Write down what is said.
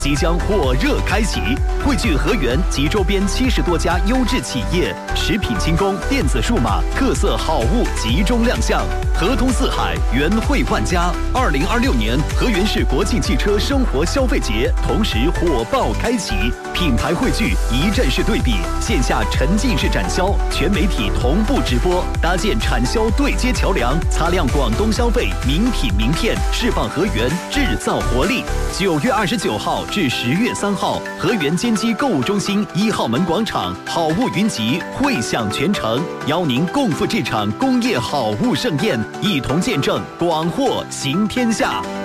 即将火热开启，汇聚河源及周边70多家优质企业，食品轻工、电子数码特色好物集中亮相，河通四海，源汇万家。2026年河源市国庆汽车生活消费节同时火爆开启，品牌汇聚，一站式对比，线下沉浸式展销，全媒体同步直播，搭建产销对接桥梁，擦亮广东消费名品名片，释放河源制造活力。9月29号至10月3号，河源坚基购物中心1号门广场好物云集，汇享全城，邀您共赴这场工业好物盛宴，一同见证广货行天下。